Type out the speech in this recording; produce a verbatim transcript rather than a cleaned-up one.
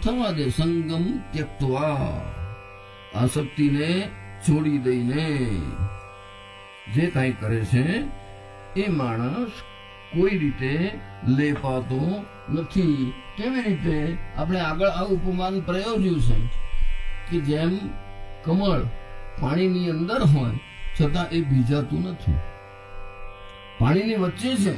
થવા દે. સંગમ ત્યક્ત્વા, આસક્તિને છોડી દઈને જે કાંઈ કરે છે એ માણસ કોઈ રીતે લેપાતો નથી. કેવી રીતે? આપણે આગળ આ ઉપમાન પ્રયોજ્યું છે કે જેમ કમળ પાણીની અંદર હોય છતાં એ ભીજાતું નથી, પાણીની વચ્ચે છે